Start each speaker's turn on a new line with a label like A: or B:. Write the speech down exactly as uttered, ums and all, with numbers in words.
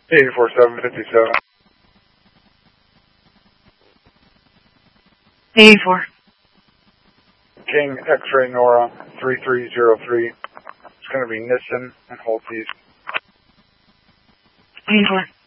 A: eighty-four seven fifty-seven.
B: eighty-four.
A: King X-Ray Nora three three zero three. It's going to be Nissen and Holtese.
B: eighty-four.